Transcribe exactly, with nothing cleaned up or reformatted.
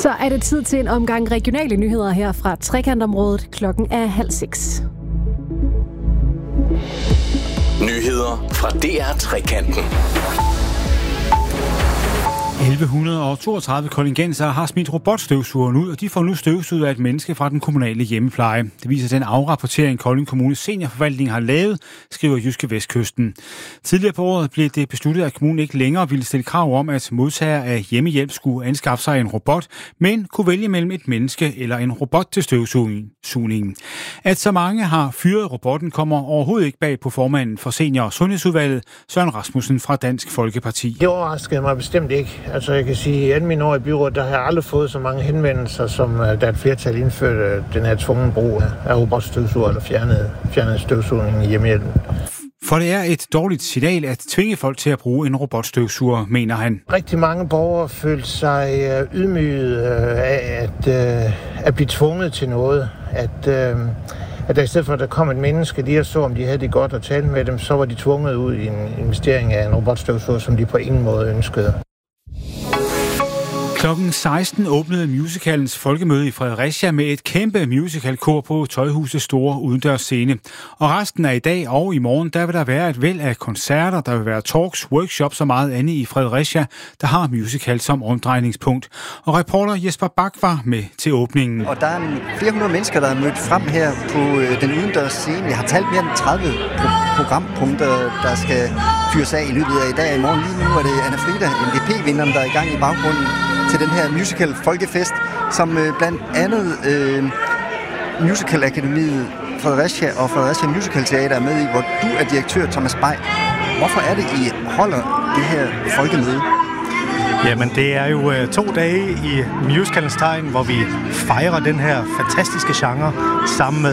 Så er det tid til en omgang regionale nyheder her fra Trekantområdet. Klokken er halv seks. Nyheder fra D R Trekanten. elleve toogtredive koldingensere har smidt robotstøvsugeren ud, og de får nu støvsuget af et menneske fra den kommunale hjemmepleje. Det viser den afrapportering, Kolding Kommunes seniorforvaltning har lavet, skriver Jyske Vestkysten. Tidligere på året blev det besluttet, at kommunen ikke længere ville stille krav om, at modtagere af hjemmehjælp skulle anskaffe sig en robot, men kunne vælge mellem et menneske eller en robot til støvsugningen. At så mange har fyret robotten kommer overhovedet ikke bag på formanden for senior- og sundhedsudvalget, Søren Rasmussen fra Dansk Folkeparti. Det overraskede mig bestemt ikke. Altså jeg kan sige, at i mine år i byrådet, der har jeg aldrig fået så mange henvendelser, som da et flertal indførte den her tvungen brug af robotstøvsuger eller fjernede, fjernede støvsugningen i hjemmehjælpen. For det er et dårligt signal at tvinge folk til at bruge en robotstøvsuger, mener han. Rigtig mange borgere følte sig ydmyget af at, at blive tvunget til noget. At, at der i stedet for, at der kom et menneske, lige og så, om de havde det godt at tale med dem, så var de tvunget ud i en investering af en robotstøvsuger, som de på ingen måde ønskede. Klokken seksten åbnede musicalens folkemøde i Fredericia med et kæmpe musicalkor på Tøjhusets store udendørsscene. Og resten af i dag og i morgen, der vil der være et væld af koncerter, der vil være talks, workshops og meget andet i Fredericia, der har musical som omdrejningspunkt. Og reporter Jesper Bak var med til åbningen. Og der er flere hundrede mennesker, der er mødt frem her på den udendørsscene. Jeg har talt mere end tredive pro- programpunkter, der skal fyres af i løbet af i dag og i morgen. Lige nu er det Anna Frida, M V P-vinderen, der er i gang i baggrunden til den her musical folkefest, som øh, blandt andet øh, Musical Akademiet Fredericia og Fredericia Musical Teater er med i, hvor du er direktør, Thomas Bay. Hvorfor er det, I holder det her folkemøde? Jamen, det er jo øh, to dage i musicalens tegn, hvor vi fejrer den her fantastiske genre sammen med